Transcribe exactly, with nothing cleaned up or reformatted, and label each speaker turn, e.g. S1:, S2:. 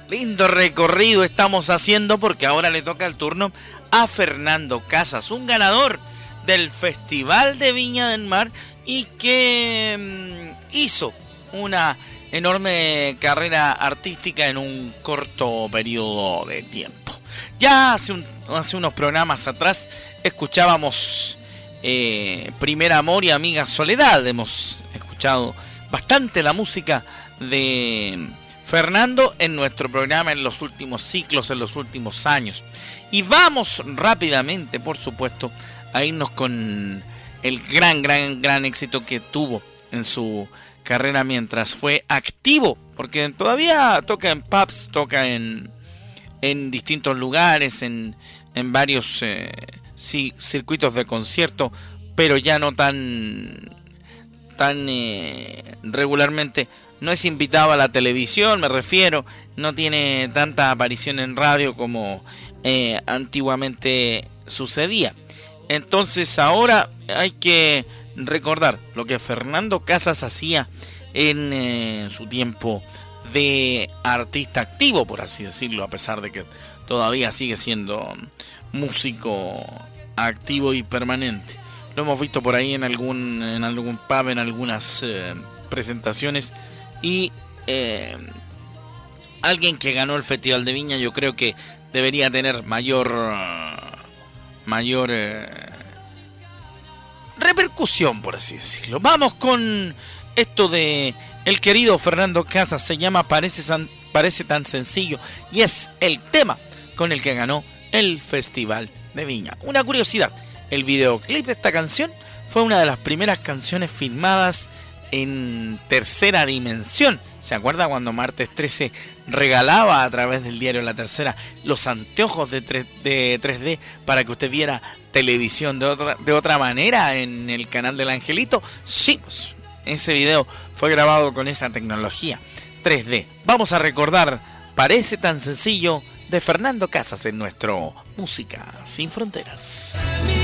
S1: Lindo recorrido estamos haciendo porque ahora le toca el turno a Fernando Casas, un ganador del Festival de Viña del Mar y que mmm, hizo una enorme carrera artística en un corto periodo de tiempo. Ya hace, un, hace unos programas atrás escuchábamos eh, Primer Amor y Amiga Soledad. Hemos escuchado bastante la música de Fernando en nuestro programa en los últimos ciclos, en los últimos años. Y vamos rápidamente, por supuesto, a irnos con el gran, gran, gran éxito que tuvo en su carrera mientras fue activo, porque todavía toca en pubs, toca en, en distintos lugares, en, en varios eh, sí, circuitos de concierto, pero ya no tan, tan eh, regularmente. No es invitado a la televisión, me refiero, no tiene tanta aparición en radio como eh, antiguamente sucedía. Entonces ahora hay que recordar lo que Fernando Casas hacía en eh, su tiempo de artista activo, por así decirlo, a pesar de que todavía sigue siendo músico activo y permanente. Lo hemos visto por ahí en algún, en algún pub, en algunas eh, presentaciones. Y eh, alguien que ganó el Festival de Viña, yo creo que debería tener mayor mayor eh, repercusión, por así decirlo. Vamos con esto de el querido Fernando Casas. Se llama Parece, san, parece tan sencillo y es el tema con el que ganó el Festival de Viña. Una curiosidad, el videoclip de esta canción fue una de las primeras canciones filmadas en tercera dimensión. ¿Se acuerda cuando Martes trece regalaba a través del diario La Tercera los anteojos de, tres, de tres D para que usted viera televisión de otra, de otra manera en el canal del Angelito? Sí, pues, ese video fue grabado con esa tecnología tres D. Vamos a recordar Parece tan sencillo de Fernando Casas en nuestro Música Sin Fronteras.